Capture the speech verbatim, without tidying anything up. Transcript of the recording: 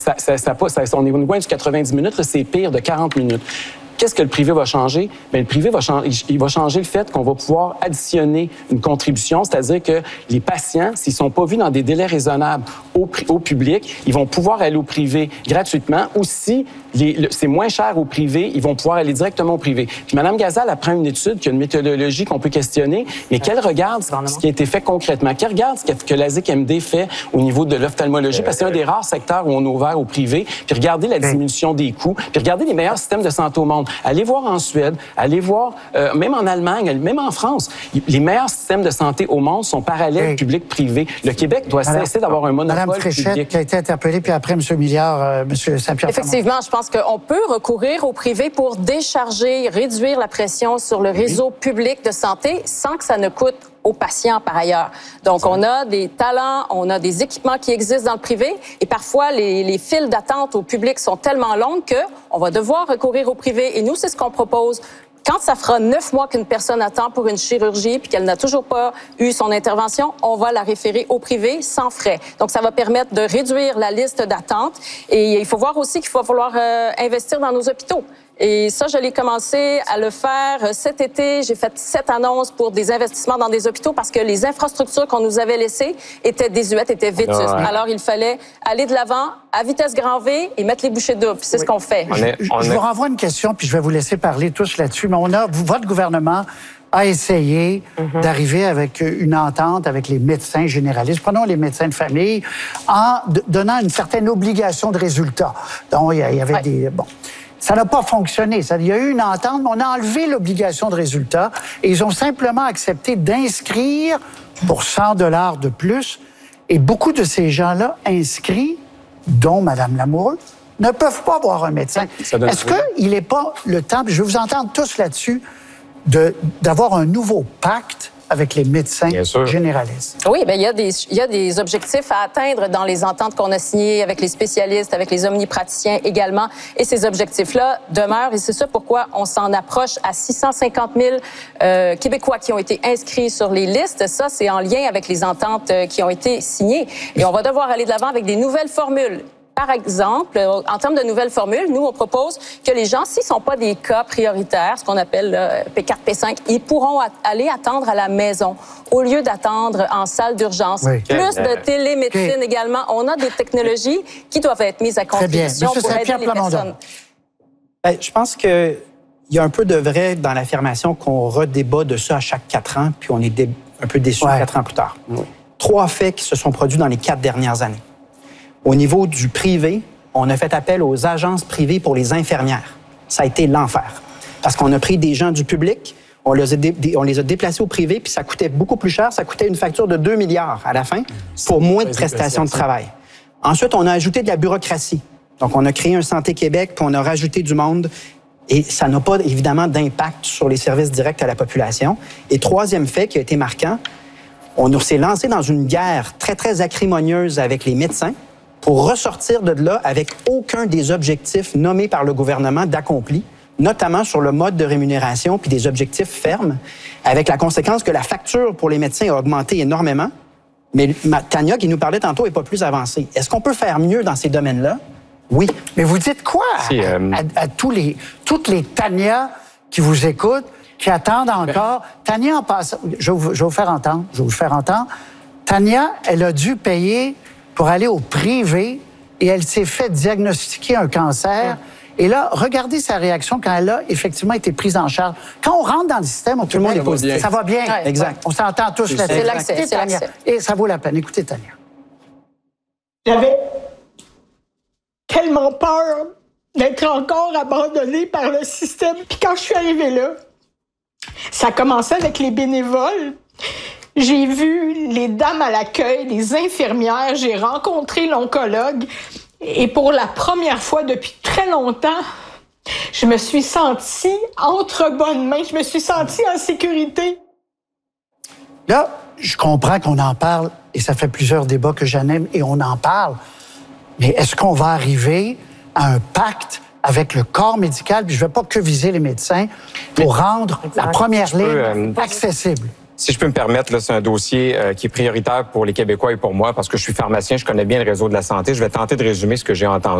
Ça, ça, ça, ça, ça, on est loin du quatre-vingt-dix minutes, c'est pire de quarante minutes. Qu'est-ce que le privé va changer? Bien, le privé va changer, il va changer le fait qu'on va pouvoir additionner une contribution, c'est-à-dire que les patients, s'ils sont pas vus dans des délais raisonnables au, au public, ils vont pouvoir aller au privé gratuitement, ou si c'est moins cher au privé, ils vont pouvoir aller directement au privé. Puis Mme Gazal apprend une étude qui a une méthodologie qu'on peut questionner, mais qu'elle regarde ce qui a été fait concrètement, qu'elle regarde ce que la Z I C M D fait au niveau de l'ophtalmologie, parce que c'est un des rares secteurs où on a ouvert au privé, puis regardez la diminution des coûts, puis regardez les meilleurs systèmes de santé au monde. Allez voir en Suède, allez voir, euh, même en Allemagne, même en France, les meilleurs systèmes de santé au monde sont parallèles oui. public-privé. Le Québec doit Madame, cesser d'avoir un monopole Madame Fréchette, public. Qui a été interpellée, puis après, M. Milliard, euh, M. Saint-Pierre. Effectivement, je pense qu'on peut recourir au privé pour décharger, réduire la pression sur le réseau oui. public de santé sans que ça ne coûte aux patients par ailleurs. Donc, on a des talents, on a des équipements qui existent dans le privé et parfois, les, les files d'attente au public sont tellement longues qu'on va devoir recourir au privé. Et nous, c'est ce qu'on propose. Quand ça fera neuf mois qu'une personne attend pour une chirurgie puis qu'elle n'a toujours pas eu son intervention, on va la référer au privé sans frais. Donc, ça va permettre de réduire la liste d'attente. Et il faut voir aussi qu'il va falloir euh, investir dans nos hôpitaux. Et ça, je l'ai commencé à le faire cet été. J'ai fait sept annonces pour des investissements dans des hôpitaux parce que les infrastructures qu'on nous avait laissées étaient désuètes, étaient vétustes. Oh ouais. Alors, il fallait aller de l'avant à vitesse grand V et mettre les bouchées doubles. C'est oui. ce qu'on fait. On est, on je, je est... vous renvoie une question, puis je vais vous laisser parler tous là-dessus. Mais on a, votre gouvernement a essayé mm-hmm. d'arriver avec une entente avec les médecins généralistes. Prenons les médecins de famille, en donnant une certaine obligation de résultat. Donc, il y avait ouais. des... Bon. Ça n'a pas fonctionné. Il y a eu une entente, mais on a enlevé l'obligation de résultat et ils ont simplement accepté d'inscrire pour cent dollars de plus. Et beaucoup de ces gens-là inscrits, dont Mme Lamoureux, ne peuvent pas voir un médecin. Est-ce qu'il n'est pas le temps, je vais vous entendre tous là-dessus, de, d'avoir un nouveau pacte avec les médecins généralistes? Oui, bien, il y a des, il y a des objectifs à atteindre dans les ententes qu'on a signées avec les spécialistes, avec les omnipraticiens également. Et ces objectifs-là demeurent. Et c'est ça pourquoi on s'en approche à six cent cinquante mille euh, Québécois qui ont été inscrits sur les listes. Ça, c'est en lien avec les ententes qui ont été signées. Et on va devoir aller de l'avant avec des nouvelles formules. Par exemple, en termes de nouvelles formules, nous, on propose que les gens, s'ils ne sont pas des cas prioritaires, ce qu'on appelle euh, P quatre, P cinq, ils pourront aller attendre à la maison au lieu d'attendre en salle d'urgence. Oui. Plus de télémédecine okay. également. On a des technologies qui doivent être mises à contribution pour aider les personnes. Bien, je pense qu'il y a un peu de vrai dans l'affirmation qu'on redébat de ça à chaque quatre ans, puis on est dé- un peu déçus ouais. quatre ans plus tard. Oui. Trois faits qui se sont produits dans les quatre dernières années. Au niveau du privé, on a fait appel aux agences privées pour les infirmières. Ça a été l'enfer. Parce qu'on a pris des gens du public, on les a, dé- on les a déplacés au privé, puis ça coûtait beaucoup plus cher. Ça coûtait une facture de deux milliards à la fin pour moins de prestations de travail. Ensuite, on a ajouté de la bureaucratie. Donc, on a créé un Santé Québec, puis on a rajouté du monde. Et ça n'a pas, évidemment, d'impact sur les services directs à la population. Et troisième fait qui a été marquant, on s'est lancé dans une guerre très, très acrimonieuse avec les médecins pour ressortir de là avec aucun des objectifs nommés par le gouvernement d'accompli, notamment sur le mode de rémunération puis des objectifs fermes, avec la conséquence que la facture pour les médecins a augmenté énormément. Mais Tania, qui nous parlait tantôt, n'est pas plus avancée. Est-ce qu'on peut faire mieux dans ces domaines-là? Oui. Mais vous dites quoi si, euh... à, à tous les, toutes les Tania qui vous écoutent, qui attendent encore? Tania, en passant, je vais, vous, je vais vous faire entendre, je vais vous faire entendre. Tania, elle a dû payer pour aller au privé et elle s'est fait diagnostiquer un cancer. Et là, regardez sa réaction quand elle a effectivement été prise en charge. Quand on rentre dans le système, on tout le monde est positif. Ça va bien. Ouais, exact. On s'entend tous là-dessus. C'est l'accès, c'est l'accès. Et ça vaut la peine. Écoutez, Tania. J'avais tellement peur d'être encore abandonnée par le système. Puis quand je suis arrivée là, ça a commencé avec les bénévoles. J'ai vu les dames à l'accueil, les infirmières, j'ai rencontré l'oncologue et pour la première fois depuis très longtemps, je me suis sentie entre bonnes mains, je me suis sentie en sécurité. Là, je comprends qu'on en parle et ça fait plusieurs débats que j'anime et on en parle, mais est-ce qu'on va arriver à un pacte avec le corps médical, puis je ne vais pas que viser les médecins, pour rendre la première ligne euh, accessible? Si je peux me permettre, là, c'est un dossier euh, qui est prioritaire pour les Québécois et pour moi parce que je suis pharmacien, je connais bien le réseau de la santé. Je vais tenter de résumer ce que j'ai entendu.